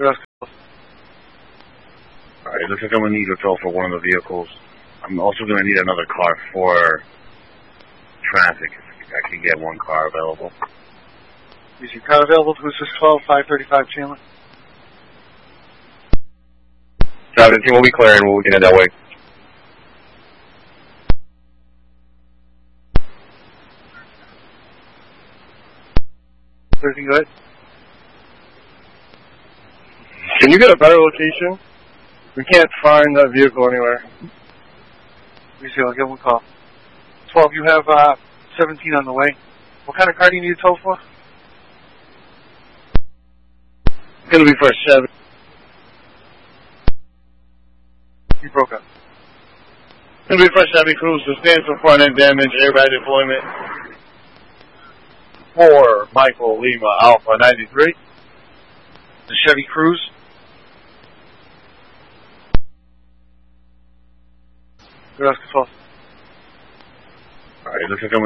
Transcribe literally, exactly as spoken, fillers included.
Yes. Alright, looks like I'm going to need a tow for one of the vehicles. I'm also going to need another car for traffic. If I can get one car available. Is your car available to assist twelve, five thirty-five Chandler? seventeen will be clearing. We'll get it that way. Everything good? Can you get a better location? We can't find that vehicle anywhere. Let me see, I'll give him a call. twelve, you have uh, seventeen on the way. What kind of car do you need a tow for? It's going to be for a Chevy. You broke up. It's going to be for a Chevy Cruze. Substantial front end damage, airbag deployment. For Michael Lima Alpha ninety-three. The Chevy Cruze? Good, twelve. Alright, looks like I'm